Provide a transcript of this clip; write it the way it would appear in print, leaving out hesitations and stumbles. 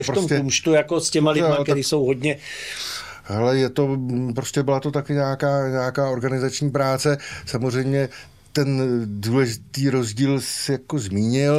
v tom kumštu jako s těma lidma, kteří jsou hodně... Hele, prostě byla to taky nějaká organizační práce. Samozřejmě ten důležitý rozdíl si jako zmínil.